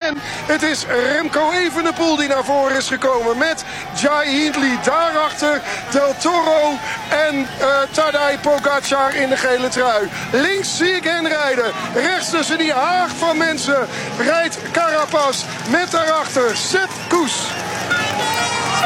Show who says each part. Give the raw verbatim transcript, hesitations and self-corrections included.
Speaker 1: En het is Remco Evenepoel die naar voren is gekomen met Jai Hindley. Daarachter Del Toro en uh, Tadej Pogacar in de gele trui. Links zie ik hen rijden. Rechts tussen die haag van mensen rijdt Carapaz met daarachter Sepp Kuss.